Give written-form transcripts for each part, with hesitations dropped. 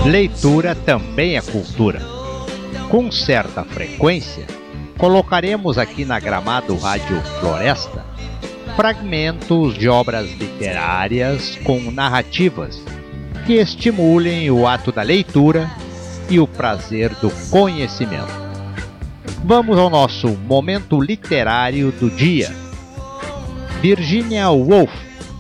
Leitura também é cultura. Com certa frequência, colocaremos aqui na Gramado Rádio Floresta fragmentos de obras literárias com narrativas que estimulem o ato da leitura e o prazer do conhecimento. Vamos ao nosso momento literário do dia. Virginia Woolf,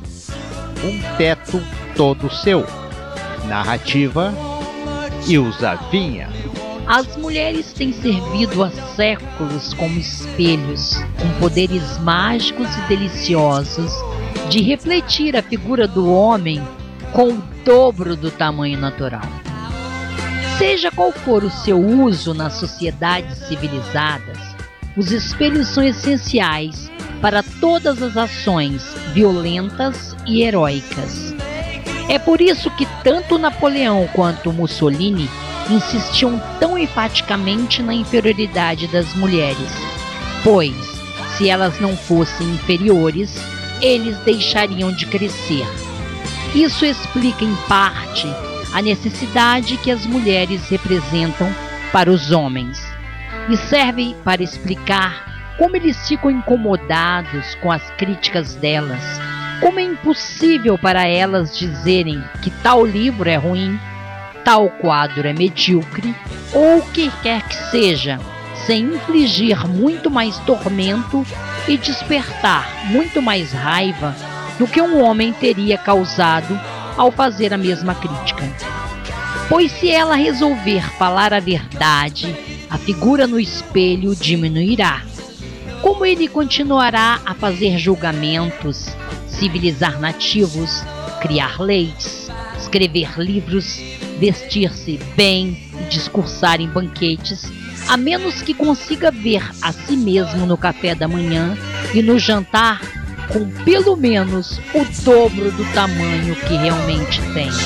Um Teto Todo Seu. Narrativa Ilza Vinha. As mulheres têm servido há séculos como espelhos, com poderes mágicos e deliciosos de refletir a figura do homem com o dobro do tamanho natural. Seja qual for o seu uso nas sociedades civilizadas, os espelhos são essenciais para todas as ações violentas e heróicas. É por isso que tanto Napoleão quanto Mussolini insistiam tão enfaticamente na inferioridade das mulheres, pois, se elas não fossem inferiores, eles deixariam de crescer. Isso explica, em parte, a necessidade que as mulheres representam para os homens, e serve para explicar como eles ficam incomodados com as críticas delas, como é impossível para elas dizerem que tal livro é ruim, tal quadro é medíocre, ou o que quer que seja, sem infligir muito mais tormento e despertar muito mais raiva do que um homem teria causado ao fazer a mesma crítica. Pois se ela resolver falar a verdade, a figura no espelho diminuirá. Como ele continuará a fazer julgamentos, civilizar nativos, criar leis, escrever livros, vestir-se bem e discursar em banquetes, a menos que consiga ver a si mesmo no café da manhã e no jantar com pelo menos o dobro do tamanho que realmente tem.